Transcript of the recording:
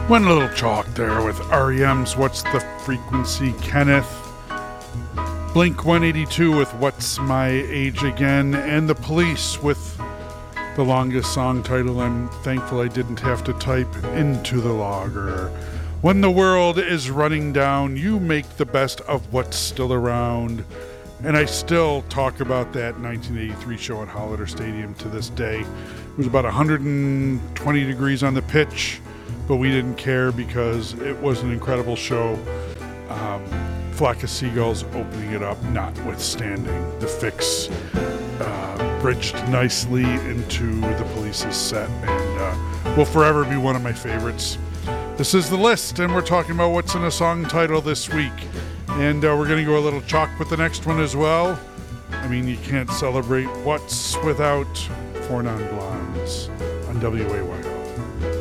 One little chalk there with REM's What's the Frequency, Kenneth. Blink 182 with What's My Age Again. And The Police with the longest song title I'm thankful I didn't have to type into the logger. When the world is running down, you make the best of what's still around. And I still talk about that 1983 show at Hollander Stadium to this day. It was about 120 degrees on the pitch, but we didn't care because it was an incredible show. Flock of Seagulls opening it up, notwithstanding. The Fix bridged nicely into the Police's set and will forever be one of my favorites. This is The List, and we're talking about what's in a song title this week. And we're going to go a little chalk with the next one as well. I mean, you can't celebrate What's without Four Non Blondes on WAY.